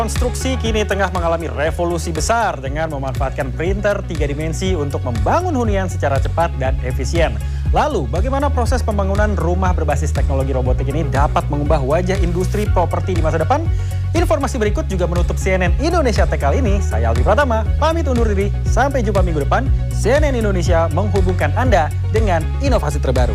Konstruksi kini tengah mengalami revolusi besar dengan memanfaatkan printer 3 dimensi untuk membangun hunian secara cepat dan efisien. Lalu, bagaimana proses pembangunan rumah berbasis teknologi robotik ini dapat mengubah wajah industri properti di masa depan? Informasi berikut juga menutup CNN Indonesia Tech kali ini. Saya Aldi Pratama, pamit undur diri. Sampai jumpa minggu depan. CNN Indonesia menghubungkan Anda dengan inovasi terbaru.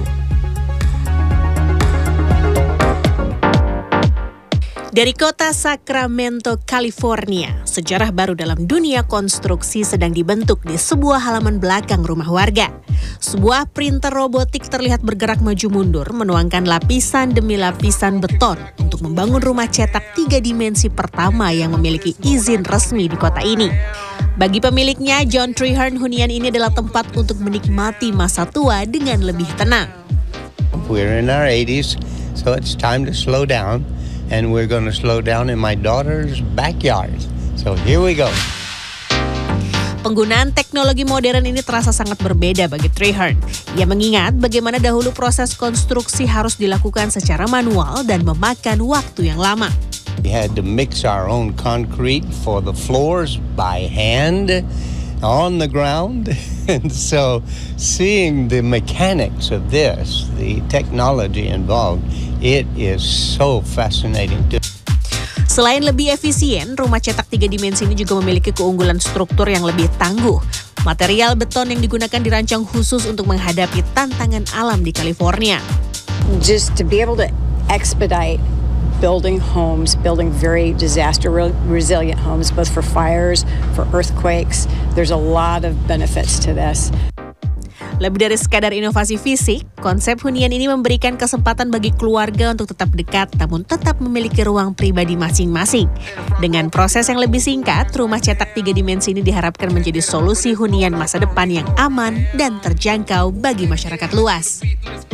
Dari kota Sacramento, California, sejarah baru dalam dunia konstruksi sedang dibentuk di sebuah halaman belakang rumah warga. Sebuah printer robotik terlihat bergerak maju mundur, menuangkan lapisan demi lapisan beton untuk membangun rumah cetak 3 dimensi pertama yang memiliki izin resmi di kota ini. Bagi pemiliknya, John Treherne, hunian ini adalah tempat untuk menikmati masa tua dengan lebih tenang. We're in our 80s, so it's time to slow down. And we're going to slow down in my daughter's backyard. So here we go. Penggunaan teknologi modern ini terasa sangat berbeda bagi Treherne. Ia mengingat bagaimana dahulu proses konstruksi harus dilakukan secara manual dan memakan waktu yang lama. We had to mix our own concrete for the floors by hand on the ground. And so seeing the mechanics of this, the technology involved, it is so fascinating. Selain lebih efisien, rumah cetak 3 dimensi ini juga memiliki keunggulan struktur yang lebih tangguh. Material beton yang digunakan dirancang khusus untuk menghadapi tantangan alam di California. Just to be able to expedite building homes, building very disaster resilient homes, both for fires, for earthquakes. There's a lot of benefits to this. Lebih dari sekadar inovasi fisik, konsep hunian ini memberikan kesempatan bagi keluarga untuk tetap dekat namun tetap memiliki ruang pribadi masing-masing. Dengan proses yang lebih singkat, rumah cetak 3 dimensi ini diharapkan menjadi solusi hunian masa depan yang aman dan terjangkau bagi masyarakat luas.